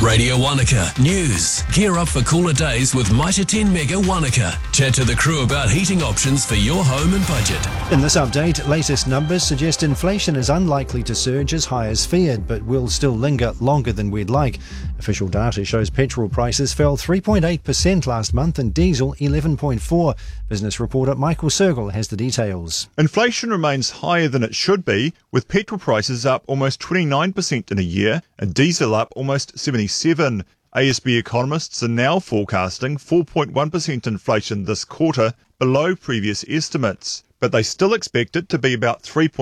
Radio Wanaka News. Gear up for cooler days with Mitre 10 Mega Wanaka. Chat to the crew about heating options for your home and budget. In this update, latest numbers suggest inflation is unlikely to surge as high as feared, but will still linger longer than we'd like. Official data shows petrol prices fell 3.8% last month and diesel 11.4%. Business reporter Michael Sergel has the details. Inflation remains higher than it should be, with petrol prices up almost 29% in a year and diesel up almost 77%. ASB economists are now forecasting 4.1% inflation this quarter, below previous estimates. But they still expect it to be about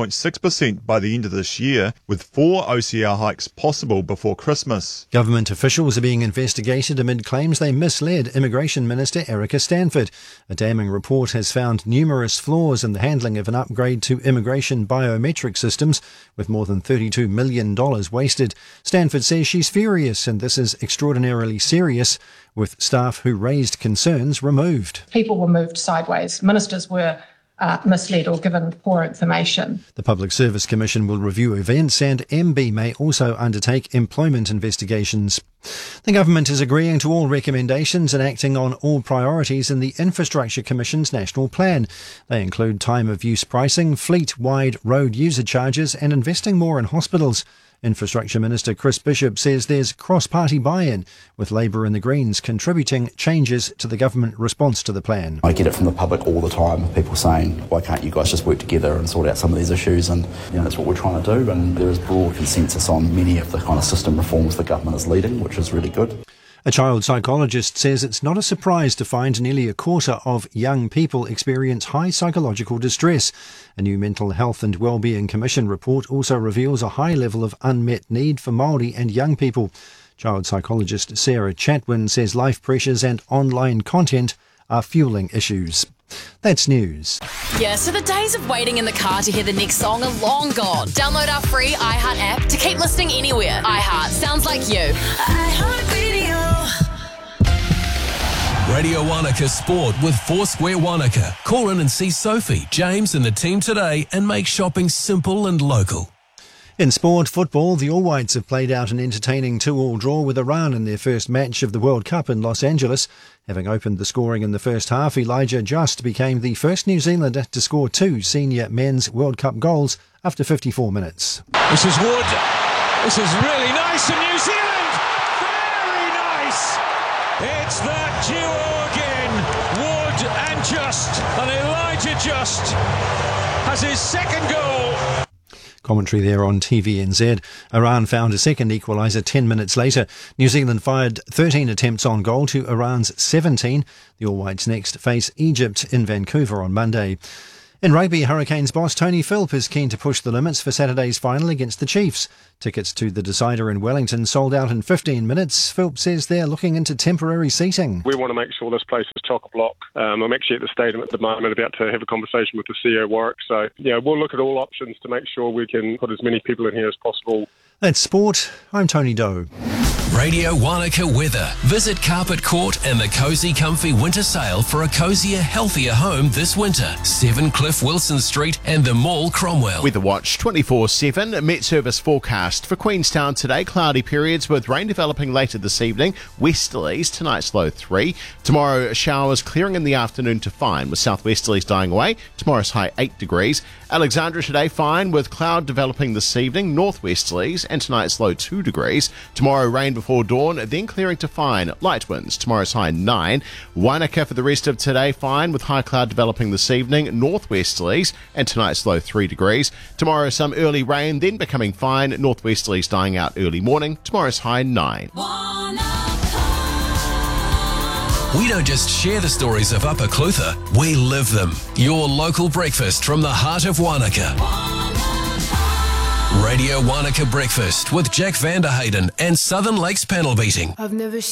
3.6% by the end of this year, with 4 OCR hikes possible before Christmas. Government officials are being investigated amid claims they misled Immigration Minister Erica Stanford. A damning report has found numerous flaws in the handling of an upgrade to immigration biometric systems, with more than $32 million wasted. Stanford says she's furious and this is extraordinarily serious, with staff who raised concerns removed. People were moved sideways. Ministers were misled or given poor information. The Public Service Commission will review events and MB may also undertake employment investigations. The government is agreeing to all recommendations and acting on all priorities in the Infrastructure Commission's National Plan. They include time of use pricing, fleet-wide road user charges and investing more in hospitals. Infrastructure Minister Chris Bishop says there's cross-party buy-in, with Labour and the Greens contributing changes to the government response to the plan. I get it from the public all the time, people saying, why can't you guys just work together and sort out some of these issues? And that's what we're trying to do, and there is broad consensus on many of the kind of system reforms the government is leading, which is really good. A child psychologist says it's not a surprise to find nearly a quarter of young people experience high psychological distress. A new Mental Health and Wellbeing Commission report also reveals a high level of unmet need for Māori and young people. Child psychologist Sarah Chatwin says life pressures and online content are fueling issues. That's news. Yeah, so the days of waiting in the car to hear the next song are long gone. Download our free iHeart app to keep listening anywhere. iHeart sounds like you. iHeartRadio. Radio Wanaka Sport with Foursquare Wanaka. Call in and see Sophie, James and the team today and make shopping simple and local. In sport football, the All Whites have played out an entertaining 2-2 draw with Iran in their first match of the World Cup in Los Angeles. Having opened the scoring in the first half, Elijah Just became the first New Zealander to score 2 senior men's World Cup goals after 54 minutes. This is Wood. This is really nice in New Zealand. Very nice. It's that duo again. Wood and Just. And Elijah Just has his second goal. Commentary there on TVNZ. Iran found a second equaliser 10 minutes later. New Zealand fired 13 attempts on goal to Iran's 17. The All Whites next face Egypt in Vancouver on Monday. In rugby, Hurricanes boss Tony Philp is keen to push the limits for Saturday's final against the Chiefs. Tickets to the decider in Wellington sold out in 15 minutes. Philp says they're looking into temporary seating. We want to make sure this place is chock-a-block. I'm actually at the stadium at the moment about to have a conversation with the CEO Warwick. So, we'll look at all options to make sure we can put as many people in here as possible. That's sport. I'm Tony Doe. Radio Wanaka weather. Visit Carpet Court and the Cosy Comfy Winter Sale for a cosier, healthier home this winter. 7 Cliff Wilson Street and the Mall Cromwell. Weather Watch 24/7. Met Service forecast for Queenstown today. Cloudy periods with rain developing later this evening. Westerlies, tonight's low 3. Tomorrow showers clearing in the afternoon to fine with southwesterlies dying away. Tomorrow's high 8 degrees. Alexandra today fine with cloud developing this evening. Northwesterlies and tonight's low 2 degrees. Tomorrow rain before dawn, then clearing to fine. Light winds, tomorrow's high 9. Wanaka for the rest of today, fine with high cloud developing this evening. Northwesterlies and tonight's low 3 degrees. Tomorrow some early rain, then becoming fine. Northwesterlies dying out early morning. Tomorrow's high 9. We don't just share the stories of Upper Clutha, we live them. Your local breakfast from the heart of Wanaka. Radio Wanaka Breakfast with Jack Vanderhayden and Southern Lakes Panel Beating. I've never